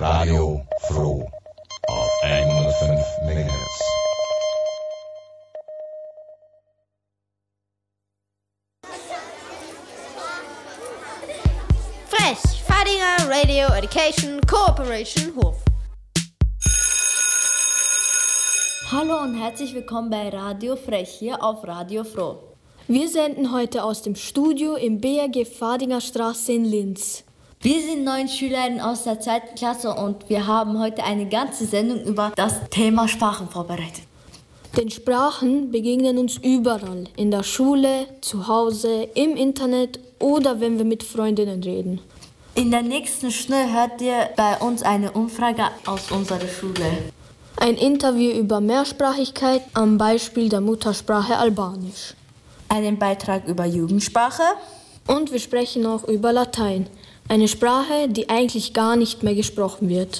Radio Froh auf 105 MHz. Frech, Fadinger Radio Education Cooperation Hof. Hallo und herzlich willkommen bei Radio Frech hier auf Radio Froh. Wir senden heute aus dem Studio im BRG Fadinger Straße in Linz. Wir sind 9 Schülerinnen aus der 2. Klasse und wir haben heute eine ganze Sendung über das Thema Sprachen vorbereitet. Denn Sprachen begegnen uns überall, in der Schule, zu Hause, im Internet oder wenn wir mit Freundinnen reden. In der nächsten Stunde hört ihr bei uns eine Umfrage aus unserer Schule. Ein Interview über Mehrsprachigkeit am Beispiel der Muttersprache Albanisch. Einen Beitrag über Jugendsprache. Und wir sprechen auch über Latein, eine Sprache, die eigentlich gar nicht mehr gesprochen wird.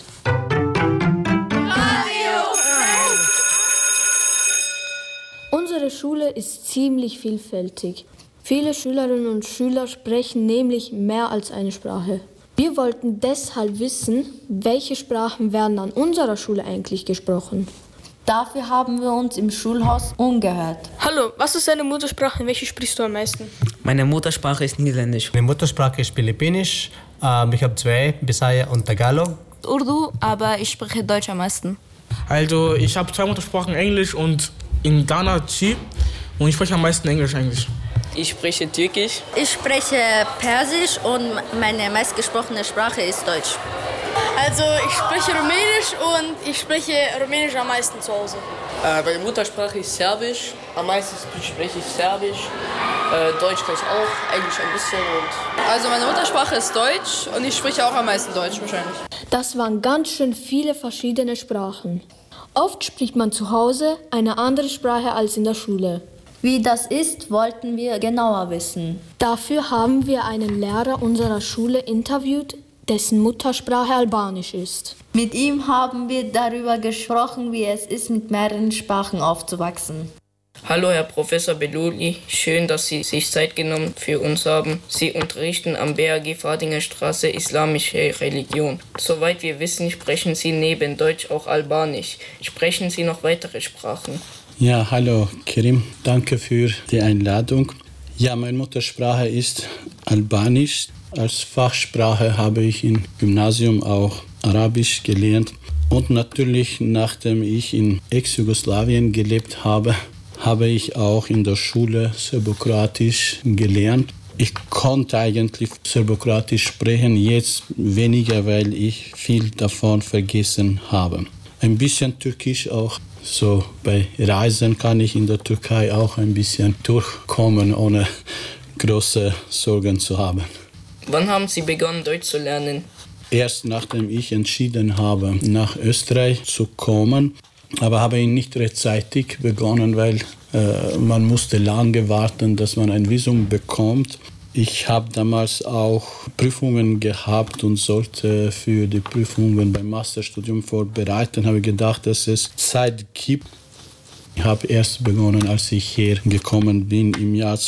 Unsere Schule ist ziemlich vielfältig. Viele Schülerinnen und Schüler sprechen nämlich mehr als eine Sprache. Wir wollten deshalb wissen, welche Sprachen werden an unserer Schule eigentlich gesprochen. Dafür haben wir uns im Schulhaus umgehört. Hallo, was ist deine Muttersprache? Welche sprichst du am meisten? Meine Muttersprache ist Niederländisch. Meine Muttersprache ist Philippinisch. Ich habe 2, Bisaya und Tagalog. Urdu, aber ich spreche Deutsch am meisten. Also ich habe 2 Muttersprachen, Englisch und Indanachi. Und ich spreche am meisten Englisch eigentlich. Ich spreche Türkisch. Ich spreche Persisch und meine meistgesprochene Sprache ist Deutsch. Also ich spreche Rumänisch und ich spreche Rumänisch am meisten zu Hause. Meine Muttersprache ist Serbisch. Am meisten spreche ich Serbisch. Deutsch kann ich auch, Englisch ein bisschen. Also meine Muttersprache ist Deutsch und ich spreche auch am meisten Deutsch wahrscheinlich. Das waren ganz schön viele verschiedene Sprachen. Oft spricht man zu Hause eine andere Sprache als in der Schule. Wie das ist, wollten wir genauer wissen. Dafür haben wir einen Lehrer unserer Schule interviewt, dessen Muttersprache Albanisch ist. Mit ihm haben wir darüber gesprochen, wie es ist, mit mehreren Sprachen aufzuwachsen. Hallo Herr Professor Beluli, schön, dass Sie sich Zeit genommen für uns haben. Sie unterrichten am BRG Fadinger Straße Islamische Religion. Soweit wir wissen, sprechen Sie neben Deutsch auch Albanisch. Sprechen Sie noch weitere Sprachen? Ja, hallo Kerim, danke für die Einladung. Ja, meine Muttersprache ist Albanisch. Als Fachsprache habe ich im Gymnasium auch Arabisch gelernt. Und natürlich, nachdem ich in Ex-Jugoslawien gelebt habe, habe ich auch in der Schule Serbokroatisch gelernt. Ich konnte eigentlich Serbokroatisch sprechen, jetzt weniger, weil ich viel davon vergessen habe. Ein bisschen Türkisch auch. So bei Reisen kann ich in der Türkei auch ein bisschen durchkommen, ohne große Sorgen zu haben. Wann haben Sie begonnen, Deutsch zu lernen? Erst nachdem ich entschieden habe, nach Österreich zu kommen, aber habe ich nicht rechtzeitig begonnen, weil man musste lange warten, dass man ein Visum bekommt. Ich habe damals auch Prüfungen gehabt und sollte für die Prüfungen beim Masterstudium vorbereiten. Habe gedacht, dass es Zeit gibt. Ich habe erst begonnen, als ich hier gekommen bin, im Jahr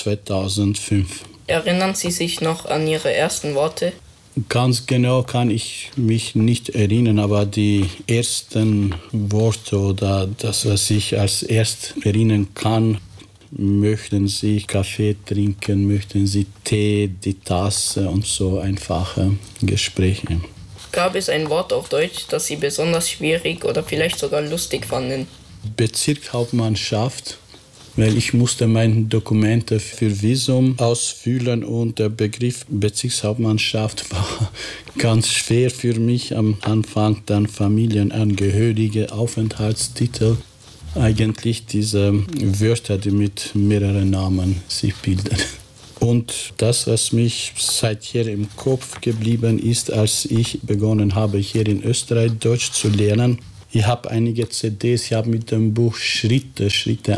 2005. Erinnern Sie sich noch an Ihre ersten Worte? Ganz genau kann ich mich nicht erinnern, aber die ersten Worte oder das, was ich als erst erinnern kann: möchten Sie Kaffee trinken, möchten Sie Tee, die Tasse und so einfache Gespräche. Gab es ein Wort auf Deutsch, das Sie besonders schwierig oder vielleicht sogar lustig fanden? Bezirkshauptmannschaft, weil ich musste meine Dokumente für Visum ausfüllen und der Begriff Bezirkshauptmannschaft war ganz schwer für mich am Anfang. Dann Familienangehörige, Aufenthaltstitel. Eigentlich diese Wörter, die mit mehreren Namen sich bilden. Und das, was mich seither im Kopf geblieben ist, als ich begonnen habe, hier in Österreich Deutsch zu lernen. Ich habe einige CDs, ich habe mit dem Buch Schritte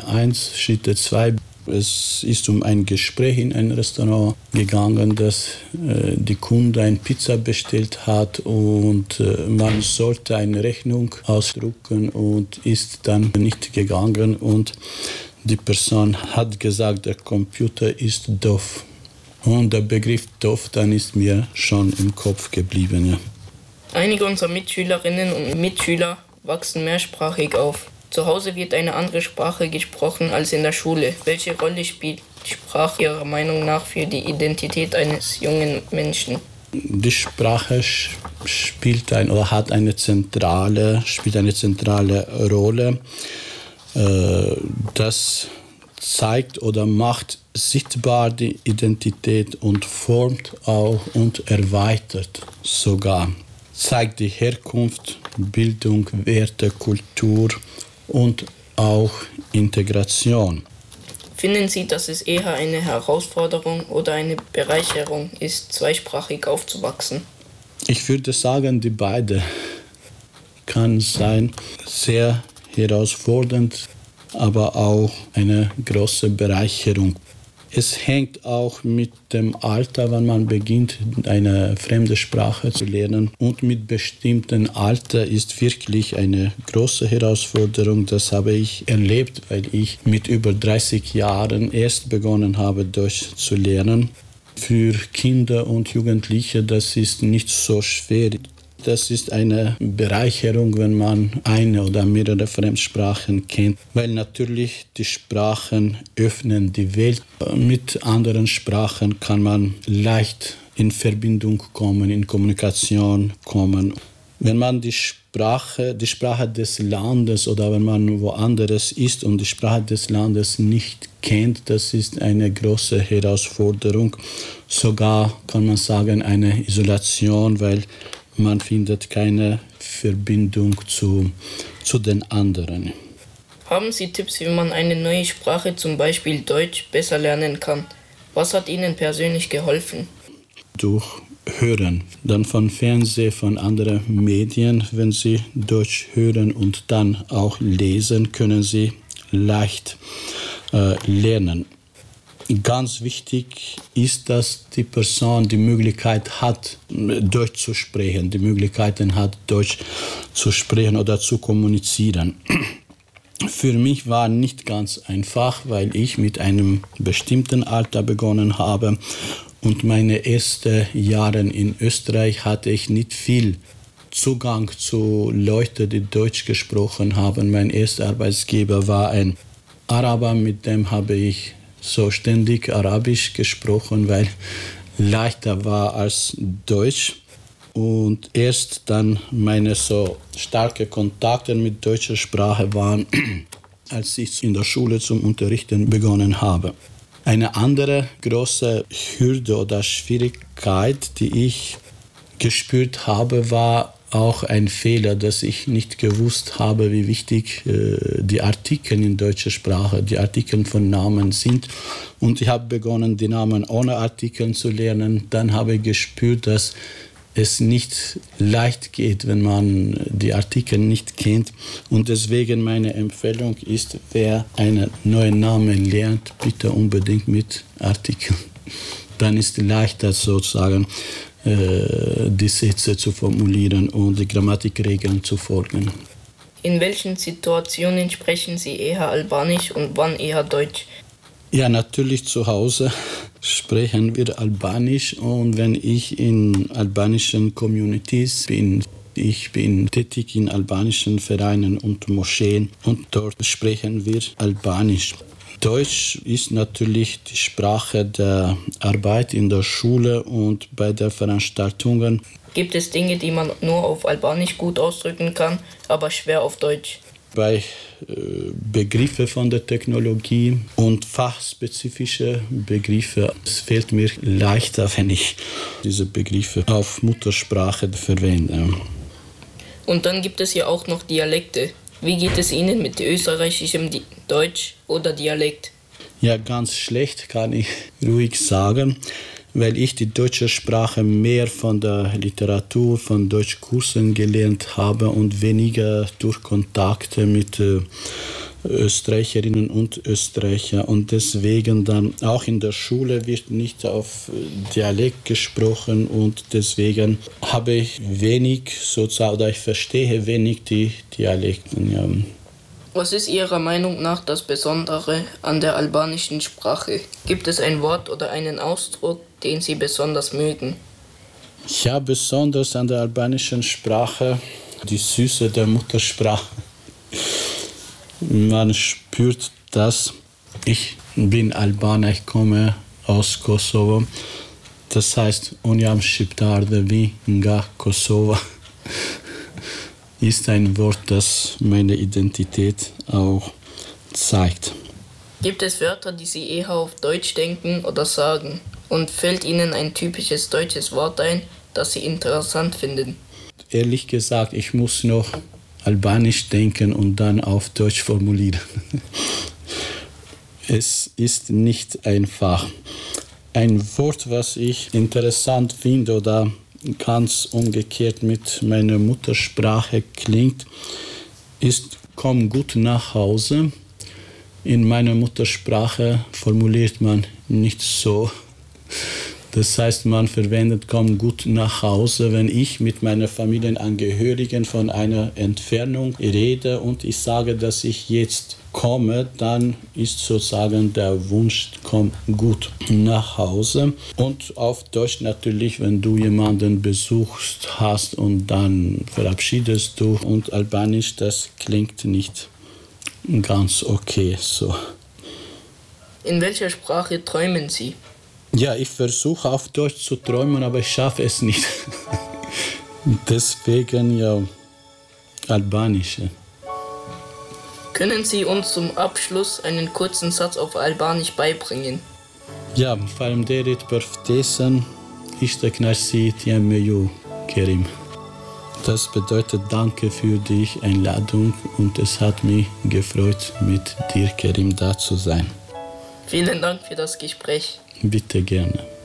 1, Schritte 2. Es ist um ein Gespräch in ein Restaurant gegangen, dass die Kunde eine Pizza bestellt hat und man sollte eine Rechnung ausdrucken und ist dann nicht gegangen und die Person hat gesagt, der Computer ist doof. Und der Begriff doof, dann ist mir schon im Kopf geblieben. Ja. Einige unserer Mitschülerinnen und Mitschüler wachsen mehrsprachig auf. Zu Hause wird eine andere Sprache gesprochen als in der Schule. Welche Rolle spielt die Sprache Ihrer Meinung nach für die Identität eines jungen Menschen? Die Sprache spielt eine zentrale Rolle. Das zeigt oder macht sichtbar die Identität und formt auch und erweitert sogar. Zeigt die Herkunft, Bildung, Werte, Kultur und auch Integration. Finden Sie, dass es eher eine Herausforderung oder eine Bereicherung ist, zweisprachig aufzuwachsen? Ich würde sagen, die beide kann sein, sehr herausfordernd, aber auch eine große Bereicherung. Es hängt auch mit dem Alter, wann man beginnt, eine fremde Sprache zu lernen. Und mit bestimmtem Alter ist wirklich eine große Herausforderung. Das habe ich erlebt, weil ich mit über 30 Jahren erst begonnen habe, Deutsch zu lernen. Für Kinder und Jugendliche, das ist nicht so schwer. Das ist eine Bereicherung, wenn man eine oder mehrere Fremdsprachen kennt, weil natürlich die Sprachen öffnen die Welt. Mit anderen Sprachen kann man leicht in Verbindung kommen, in Kommunikation kommen. Wenn man die Sprache des Landes oder wenn man woanders ist und die Sprache des Landes nicht kennt, das ist eine große Herausforderung. Sogar kann man sagen eine Isolation, weil man findet keine Verbindung zu den anderen. Haben Sie Tipps, wie man eine neue Sprache, zum Beispiel Deutsch, besser lernen kann? Was hat Ihnen persönlich geholfen? Durch Hören, dann von Fernsehen, von anderen Medien. Wenn Sie Deutsch hören und dann auch lesen, können Sie leicht lernen. Ganz wichtig ist, dass die Person die Möglichkeit hat, Deutsch zu sprechen, die Möglichkeiten hat, Deutsch zu sprechen oder zu kommunizieren. Für mich war nicht ganz einfach, weil ich mit einem bestimmten Alter begonnen habe und meine ersten Jahre in Österreich hatte ich nicht viel Zugang zu Leuten, die Deutsch gesprochen haben. Mein erster Arbeitsgeber war ein Araber, mit dem habe ich so ständig Arabisch gesprochen, weil leichter war als Deutsch. Und erst dann meine so starke Kontakte mit deutscher Sprache waren, als ich in der Schule zum Unterrichten begonnen habe. Eine andere große Hürde oder Schwierigkeit, die ich gespürt habe, war auch ein Fehler, dass ich nicht gewusst habe, wie wichtig die Artikel in deutscher Sprache, die Artikel von Namen sind. Und ich habe begonnen, die Namen ohne Artikel zu lernen. Dann habe ich gespürt, dass es nicht leicht geht, wenn man die Artikel nicht kennt. Und deswegen meine Empfehlung ist, wer einen neuen Namen lernt, bitte unbedingt mit Artikeln. Dann ist es leichter sozusagen, die Sätze zu formulieren und die Grammatikregeln zu folgen. In welchen Situationen sprechen Sie eher Albanisch und wann eher Deutsch? Ja, natürlich zu Hause sprechen wir Albanisch und wenn ich in albanischen Communities bin, ich bin tätig in albanischen Vereinen und Moscheen und dort sprechen wir Albanisch. Deutsch ist natürlich die Sprache der Arbeit in der Schule und bei den Veranstaltungen. Gibt es Dinge, die man nur auf Albanisch gut ausdrücken kann, aber schwer auf Deutsch? Bei Begriffe von der Technologie und fachspezifische Begriffe, es fällt mir leichter, wenn ich diese Begriffe auf Muttersprache verwende. Und dann gibt es ja auch noch Dialekte. Wie geht es Ihnen mit österreichischem Deutsch oder Dialekt? Ja, ganz schlecht kann ich ruhig sagen, weil ich die deutsche Sprache mehr von der Literatur, von Deutschkursen gelernt habe und weniger durch Kontakte mit Österreicherinnen und Österreichern. Und deswegen dann auch in der Schule wird nicht auf Dialekt gesprochen und deswegen habe ich wenig sozusagen, oder ich verstehe wenig die Dialekten. Ja. Was ist Ihrer Meinung nach das Besondere an der albanischen Sprache? Gibt es ein Wort oder einen Ausdruck, den Sie besonders mögen? Ich habe besonders an der albanischen Sprache die Süße der Muttersprache. Man spürt das. Ich bin Albaner, ich komme aus Kosovo. Das heißt, unë jam shqiptar dhe vi nga Kosova. Ist ein Wort, das meine Identität auch zeigt. Gibt es Wörter, die Sie eher auf Deutsch denken oder sagen? Und fällt Ihnen ein typisches deutsches Wort ein, das Sie interessant finden? Ehrlich gesagt, ich muss noch Albanisch denken und dann auf Deutsch formulieren. Es ist nicht einfach. Ein Wort, was ich interessant finde oder ganz umgekehrt mit meiner Muttersprache klingt, ist komm gut nach Hause. In meiner Muttersprache formuliert man nicht so. Das heißt, man verwendet komm gut nach Hause, wenn ich mit meinen Familienangehörigen von einer Entfernung rede und ich sage, dass ich jetzt komme, dann ist sozusagen der Wunsch, komm gut nach Hause. Und auf Deutsch natürlich, wenn du jemanden besuchst hast und dann verabschiedest du. Und Albanisch, das klingt nicht ganz okay so. In welcher Sprache träumen Sie? Ja, ich versuche auf Deutsch zu träumen, aber ich schaffe es nicht. Deswegen ja Albanisch. Können Sie uns zum Abschluss einen kurzen Satz auf Albanisch beibringen? Ja, faleminderit për ftesën, ishte kënaqësi të jem me ju, Kerim. Das bedeutet Danke für die Einladung und es hat mich gefreut, mit dir, Kerim, da zu sein. Vielen Dank für das Gespräch. Bitte gerne.